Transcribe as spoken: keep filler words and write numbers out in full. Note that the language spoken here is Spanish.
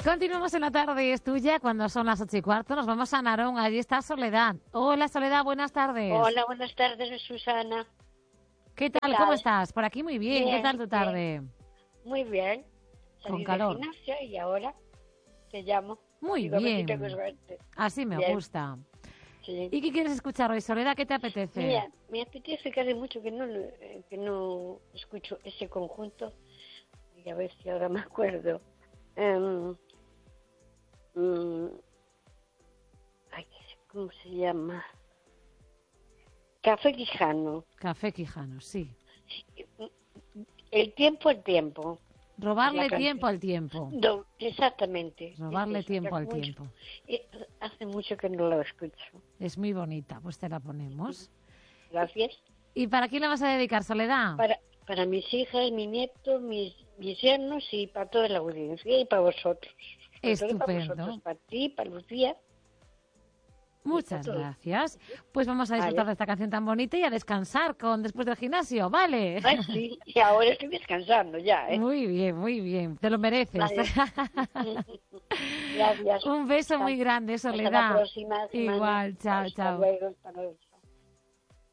Continuamos en la tarde, es tuya, cuando son las ocho y cuarto. Nos vamos a Narón, allí está Soledad. Hola Soledad, buenas tardes. Hola, buenas tardes, Susana. ¿Qué tal? ¿Qué ¿Cómo tal? estás? Por aquí muy bien. Bien, ¿Qué tal tu tarde? bien. Muy bien. Salí Con calor. del gimnasio y ahora te llamo. Muy Digo, a ver si bien. tengo suerte. Así me Bien. gusta. Sí. ¿Y qué quieres escuchar hoy, Soledad? ¿Qué te apetece? Mira, me apetece que hace mucho que no, lo- eh, que no escucho ese conjunto. Y a ver si ahora me acuerdo. Em, mm, ay, ¿cómo se llama? Café Quijano. Café Quijano, sí. El tiempo, el tiempo. Robarle La canción. tiempo al tiempo. No, exactamente. Robarle Es eso, tiempo hace al mucho- tiempo. eh, Hace mucho que no lo escucho. Es muy bonita, pues te la ponemos. Gracias. ¿Y para quién la vas a dedicar, Soledad? Para, para mis hijas, mi nieto, mis, mis yernos y para toda la audiencia y para vosotros. Sobre todo para Estupendo. vosotros, para ti, para Lucía. Muchas todo. gracias. Pues vamos a disfrutar Vale. de esta canción tan bonita y a descansar con después del gimnasio, ¿vale? Ay, sí, y ahora estoy descansando ya, ¿eh? Muy bien, muy bien. Te lo mereces. Vale. Gracias. Un beso muy grande, Hasta Soledad. la próxima semana. Igual, chao, Hasta chao. luego, hasta luego.